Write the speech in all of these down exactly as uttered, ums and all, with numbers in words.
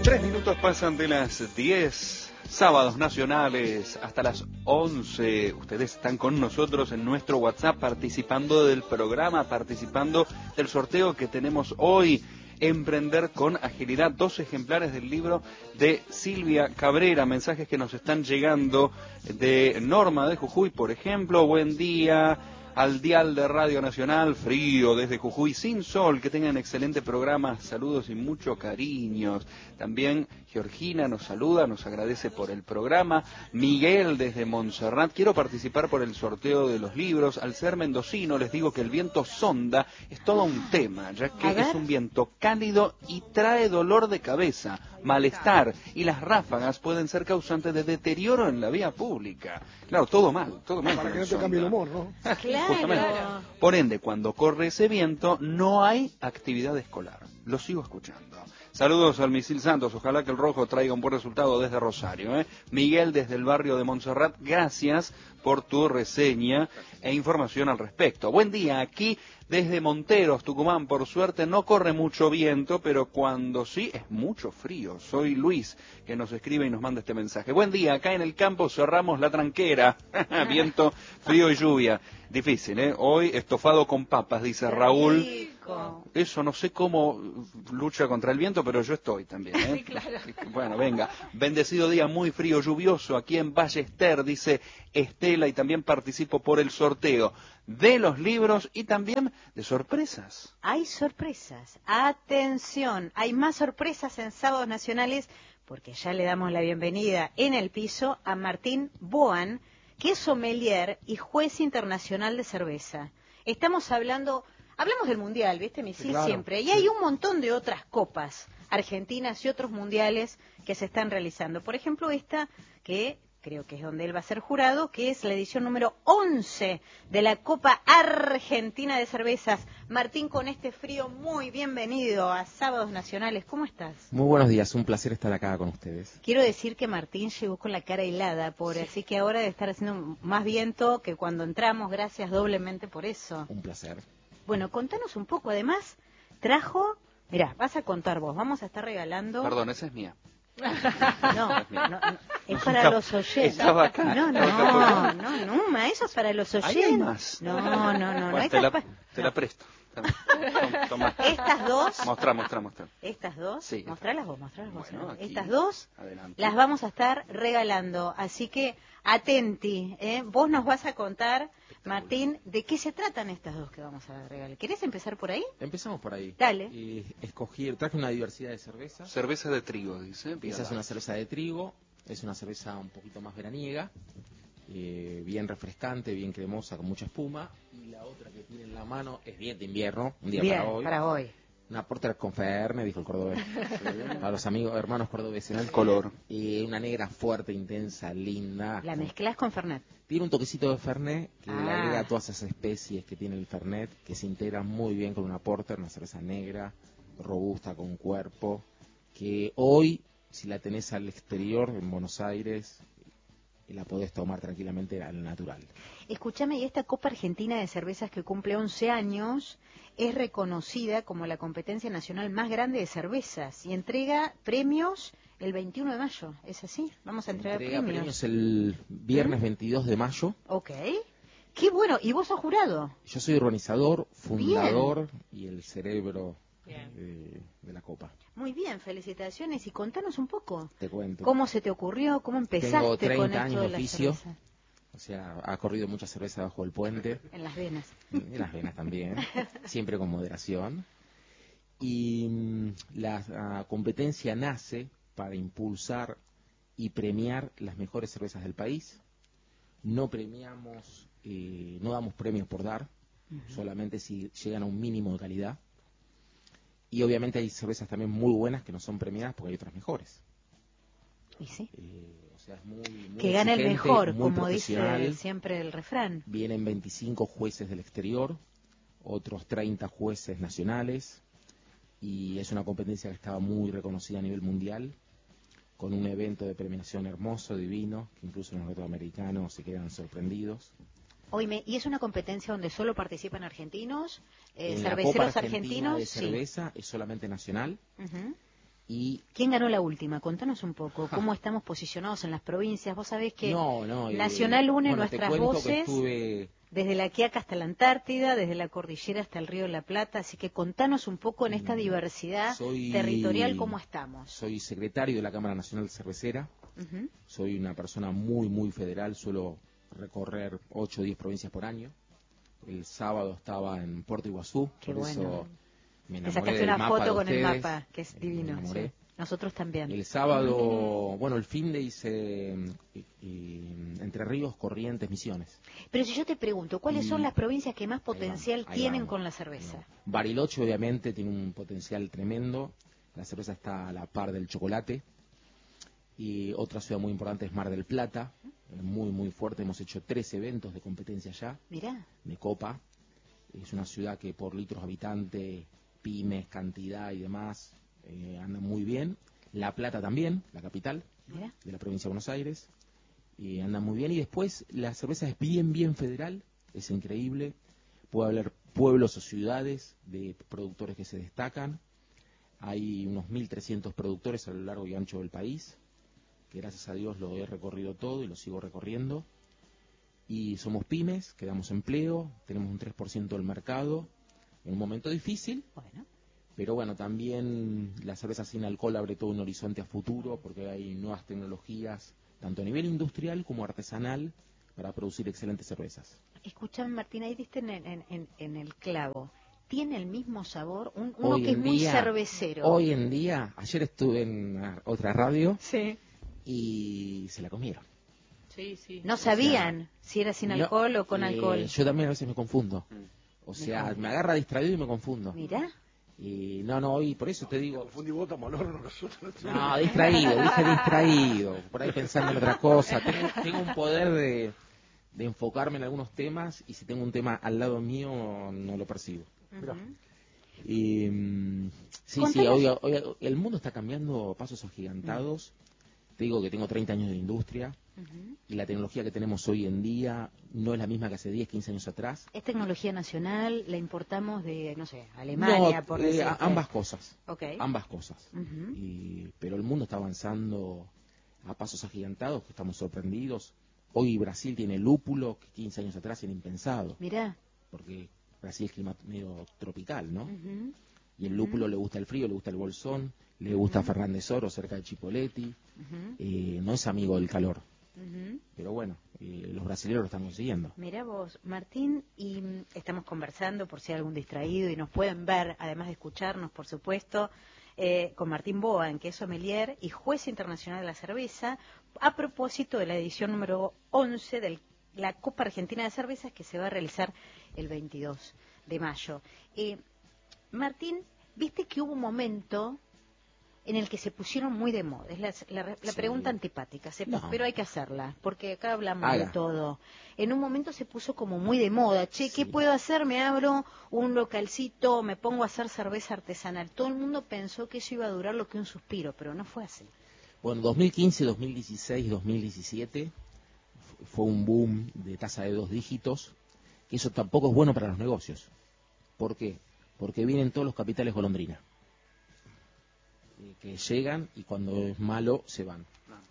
Tres minutos pasan de las diez, sábados nacionales hasta las once. Ustedes están con nosotros en nuestro WhatsApp participando del programa, participando del sorteo que tenemos hoy. Emprender con agilidad, dos ejemplares del libro de Silvia Cabrera, mensajes que nos están llegando de Norma de Jujuy, por ejemplo. Buen día al dial de Radio Nacional, frío desde Jujuy, sin sol, que tengan excelente programa, saludos y mucho cariños. También Georgina nos saluda, nos agradece por el programa. Miguel desde Montserrat, quiero participar por el sorteo de los libros. Al ser mendocino les digo que el viento sonda es todo un tema, ya que es un viento cálido y trae dolor de cabeza, malestar, y las ráfagas pueden ser causantes de deterioro en la vía pública. Claro, todo mal, todo mal. Para que no te cambie el humor, ¿no? Claro. Por ende, cuando corre ese viento, no hay actividad escolar. Lo sigo escuchando. Saludos al Misil Santos, ojalá que el rojo traiga un buen resultado desde Rosario. ¿eh? Miguel desde el barrio de Montserrat, gracias por tu reseña e información al respecto. Buen día, aquí desde Monteros, Tucumán, por suerte no corre mucho viento, pero cuando sí es mucho frío. Soy Luis, que nos escribe y nos manda este mensaje. Buen día, acá en el campo cerramos la tranquera, viento, frío y lluvia. Difícil, ¿eh? Hoy estofado con papas, dice Raúl. Eso no sé cómo lucha contra el viento, pero yo estoy también, ¿eh? Sí, claro. Bueno, venga. Bendecido día, muy frío, lluvioso, aquí en Ballester, dice Estela, y también participo por el sorteo de los libros y también de sorpresas. Hay sorpresas. Atención, hay más sorpresas en Sábados Nacionales, porque ya le damos la bienvenida en el piso a Martín Boan, que es sommelier y juez internacional de cerveza. Estamos hablando, hablamos del mundial, ¿viste, Misil? Sí, claro. Siempre. Y hay un montón de otras copas argentinas y otros mundiales que se están realizando. Por ejemplo, esta que creo que es donde él va a ser jurado, que es la edición número once de la Copa Argentina de Cervezas. Martín, con este frío, muy bienvenido a Sábados Nacionales. ¿Cómo estás? Muy buenos días, un placer estar acá con ustedes. Quiero decir que Martín llegó con la cara helada, pobre, sí. Así que ahora debe estar haciendo más viento que cuando entramos. Gracias doblemente por eso. Un placer. Bueno, contanos un poco. Además, trajo... Mirá, vas a contar vos, vamos a estar regalando... Perdón, esa es mía. No, no, no, es para los oyentes. Estaba acá. No, no, no, Numa, eso es para los oyentes. ¿Hay más? No, no, no, no. Bueno, te, la, te la presto. Toma, toma. Estas dos. Mostrá, mostrá, mostrá. Estas dos. Sí. Mostralas vos, mostralas vos. Bueno, aquí, estas dos adelante. Las vamos a estar regalando. Así que atenti, ¿eh? Vos nos vas a contar, Martín, de qué se tratan estas dos que vamos a regalar. ¿Querés empezar por ahí? Empezamos por ahí. Dale. Eh, escogí, traje una diversidad de cervezas. Cerveza de trigo, dice. Esa es una cerveza de trigo. Es una cerveza un poquito más veraniega. Eh, bien refrescante, bien cremosa, con mucha espuma. Y la otra que tiene en la mano es bien de invierno, un día bien, para hoy. para hoy. Una Porter con Fernet, dijo el cordobés. Para los amigos, hermanos cordobeses. El color. Y una negra fuerte, intensa, linda. La mezclás con Fernet. Tiene un toquecito de Fernet que ah. le agrega todas esas especies que tiene el Fernet, que se integra muy bien con una Porter, una cerveza negra, robusta, con cuerpo, que hoy, si la tenés al exterior, en Buenos Aires, la podés tomar tranquilamente al natural. Escúchame, y esta Copa Argentina de Cervezas que cumple once años es reconocida como la competencia nacional más grande de cervezas y entrega premios el veintiuno de mayo, ¿es así? Vamos a entregar entrega premios. premios el viernes ¿Mm? veintidós de mayo. Ok. Qué bueno, ¿y vos sos jurado? Yo soy organizador, fundador bien. Y el cerebro de, de la Copa. Muy bien, felicitaciones. Y contanos un poco. Te cuento. ¿Cómo se te ocurrió? ¿Cómo empezaste Tengo treinta con esto años de de la oficio. cerveza? O sea, ha corrido mucha cerveza bajo el puente. En las venas. En las venas también. Siempre con moderación. Y mmm, la, la competencia nace para impulsar y premiar las mejores cervezas del país. No premiamos, eh, no damos premios por dar, uh-huh. solamente si llegan a un mínimo de calidad. Y obviamente hay cervezas también muy buenas que no son premiadas porque hay otras mejores. ¿Y sí? Eh, o sea, es muy, muy que gane el mejor, como dice siempre el refrán. Vienen veinticinco jueces del exterior, otros treinta jueces nacionales, y es una competencia que estaba muy reconocida a nivel mundial, con un evento de premiación hermoso, divino, que incluso los norteamericanos se quedan sorprendidos. Oíme, ¿y es una competencia donde solo participan argentinos, eh, en cerveceros la Copa argentinos? De cerveza sí. Es solamente nacional. Uh-huh. Y ¿quién ganó la última? Contanos un poco, ¿cómo estamos posicionados en las provincias? Vos sabés que no, no, Nacional eh, une bueno, nuestras te cuento voces que estuve... desde la Quiaca hasta la Antártida, desde la cordillera hasta el Río de la Plata, así que contanos un poco en esta diversidad soy, territorial cómo estamos. Soy secretario de la Cámara Nacional Cervecera, Uh-huh. soy una persona muy, muy federal, suelo recorrer ocho o diez provincias por año. El sábado estaba en Puerto Iguazú, Qué por bueno. eso me Te enamoré sacaste del una mapa foto de con ustedes. el mapa, que es Me divino. enamoré. Sí. Nosotros también. El sábado, bueno, el fin de hice y- y Entre Ríos, Corrientes, Misiones. Pero si yo te pregunto, ¿cuáles Y- son las provincias que más Ahí potencial vamos, ahí tienen vamos. con la cerveza? No. Bariloche obviamente tiene un potencial tremendo, la cerveza está a la par del chocolate. Y otra ciudad muy importante es Mar del Plata, eh, muy muy fuerte, hemos hecho tres eventos de competencia allá, Mirá. de copa. Es una ciudad que por litros habitantes, pymes, cantidad y demás, eh, anda muy bien. La Plata también, la capital Mirá. de la provincia de Buenos Aires, y anda muy bien. Y después la cerveza es bien, bien federal, es increíble. Puede haber pueblos o ciudades de productores que se destacan. Hay unos mil trescientos productores a lo largo y ancho del país, que gracias a Dios lo he recorrido todo y lo sigo recorriendo. Y somos pymes, que damos empleo, tenemos un tres por ciento del mercado, en un momento difícil. Bueno. Pero bueno, también la cerveza sin alcohol abre todo un horizonte a futuro, porque hay nuevas tecnologías, tanto a nivel industrial como artesanal, para producir excelentes cervezas. Escuchame, Martín, ahí diste en, en, en, en el clavo. ¿Tiene el mismo sabor? Un, uno Hoy que es en muy día, cervecero. Hoy en día, ayer estuve en una- otra radio Sí. y se la comieron. Sí, sí. No O sea, sabían si era sin No, alcohol o con eh, alcohol. Yo también a veces me confundo. O sea, Mejor. me agarra distraído y me confundo. Mirá. Y no, no, y por eso te digo... Confundí vos, estamos al horno nosotros. No, distraído, dije distraído, por ahí pensando en otra cosa. Tengo, tengo un poder de, de enfocarme en algunos temas y si tengo un tema al lado mío no lo percibo. Ujú. Y, mm, sí, sí, Contanos- hoy, hoy el mundo está cambiando a pasos agigantados. Te digo que tengo treinta años de industria Ujú. y la tecnología que tenemos hoy en día no es la misma que hace diez, quince años atrás. ¿Es tecnología nacional? ¿La importamos de, no sé, Alemania, No, por eh, decirte? a- ambas cosas. Ok. Ambas cosas. Ujú. Y, pero el mundo está avanzando a pasos agigantados, que estamos sorprendidos. Hoy Brasil tiene lúpulo, que quince años atrás era impensado, Mirá. porque Brasil es clima medio tropical, ¿no? Ujú. Y el lúpulo le gusta el frío, le gusta el bolsón, le gusta Fernández Oro, cerca de Chipoleti, Ujú. eh, no es amigo del calor. Ujú. Pero bueno, eh, los brasileños lo están consiguiendo. Mirá vos, Martín, y mm, estamos conversando por si hay algún distraído y nos pueden ver, además de escucharnos, por supuesto, eh, con Martín Boan, que es sommelier y juez internacional de la cerveza, a propósito de la edición número once de la Copa Argentina de Cervezas que se va a realizar el veintidós de mayo. Eh, Martín, viste que hubo un momento en el que se pusieron muy de moda. Es la, la- la Sí. pregunta antipática, se- No. pero hay que hacerla, porque acá hablamos Haga. de todo. En un momento se puso como muy de moda. Che, ¿qué Sí. puedo hacer? Me abro un localcito, me pongo a hacer cerveza artesanal. Todo el mundo pensó que eso iba a durar lo que un suspiro, pero no fue así. Bueno, dos mil quince, dos mil dieciséis, dos mil diecisiete fu- fue un boom de tasa de dos dígitos, que eso tampoco es bueno para los negocios. ¿Por qué? Porque vienen todos los capitales golondrina, eh, que llegan y cuando es malo se van.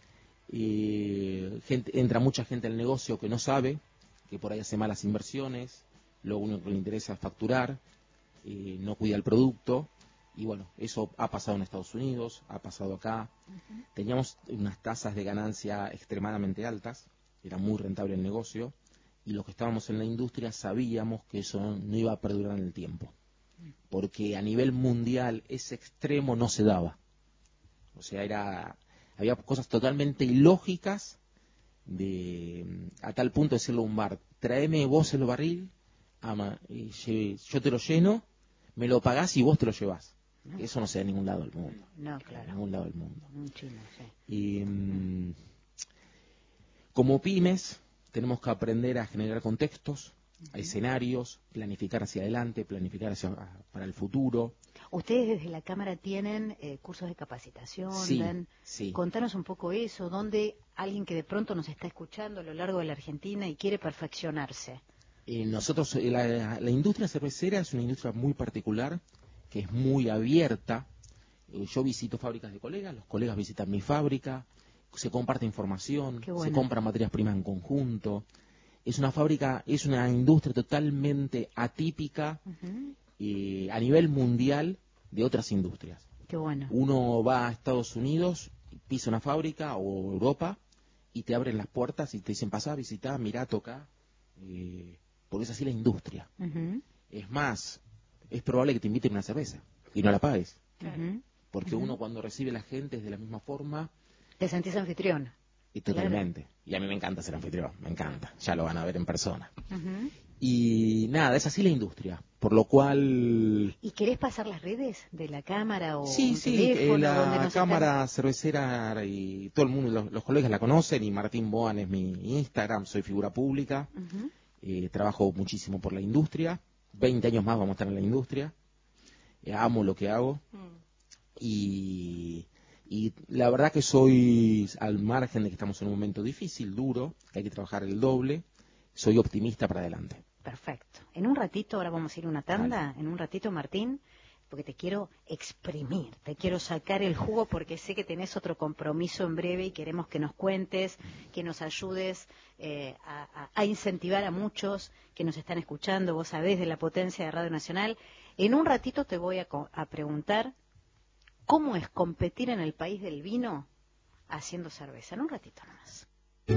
Y gente, entra mucha gente al negocio que no sabe, que por ahí hace malas inversiones, lo único que le interesa es facturar, eh, no cuida el producto, y bueno, eso ha pasado en Estados Unidos, ha pasado acá. Teníamos unas tasas de ganancia extremadamente altas, era muy rentable el negocio, y los que estábamos en la industria sabíamos que eso no iba a perdurar en el tiempo, porque a nivel mundial ese extremo no se daba. O sea, era había cosas totalmente ilógicas de a tal punto de decirle a un bar, tráeme vos el barril, ama, y lle- yo te lo lleno, me lo pagás y vos te lo llevás. Eso no se da en ningún lado del mundo. No, En claro. ningún lado del mundo. Un chino, sí. Y mm, como pymes tenemos que aprender a generar contextos, a escenarios, planificar hacia adelante, planificar hacia, para el futuro. Ustedes desde la Cámara tienen eh, cursos de capacitación, Sí, dan- sí. Contanos un poco eso, donde alguien que de pronto nos está escuchando a lo largo de la Argentina y quiere perfeccionarse. Eh, nosotros, eh, la, la industria cervecera es una industria muy particular, que es muy abierta, Eh, yo visito fábricas de colegas, los colegas visitan mi fábrica, se comparte información, Qué bueno. se compran materias primas en conjunto. Es una fábrica, es una industria totalmente atípica Uh-huh. eh, a nivel mundial de otras industrias. Qué bueno. Uno va a Estados Unidos, pisa una fábrica o Europa y te abren las puertas y te dicen pasá, visitá, mirá, toca, eh, porque es así la industria. Uh-huh. Es más, es probable que te inviten una cerveza y no la pagues, Uh-huh. porque Uh-huh. uno cuando recibe a la gente es de la misma forma. Te sentís anfitrión. Y totalmente. Claro. Y a mí me encanta ser anfitrión, me encanta. Ya lo van a ver en persona. Uh-huh. Y nada, es así la industria. Por lo cual... ¿Y querés pasar las redes de la cámara o sí, un sí, teléfono? eh, la donde nos cámara están... cervecera y todo el mundo, los, los colegas la conocen y Martín Boan es mi Instagram, soy figura pública. Uh-huh. eh, trabajo muchísimo por la industria. veinte años más vamos a estar en la industria. Eh, amo lo que hago. Uh-huh. Y... Y la verdad que soy, al margen de que estamos en un momento difícil, duro, que hay que trabajar el doble, soy optimista para adelante. Perfecto. En un ratito, ahora vamos a ir a una tanda, Vale. En un ratito, Martín, porque te quiero exprimir, te quiero sacar el jugo porque sé que tenés otro compromiso en breve y queremos que nos cuentes, que nos ayudes eh, a, a, a incentivar a muchos que nos están escuchando, vos sabés de la potencia de Radio Nacional. En un ratito te voy a, a preguntar... ¿cómo es competir en el país del vino haciendo cerveza? En un ratito nomás.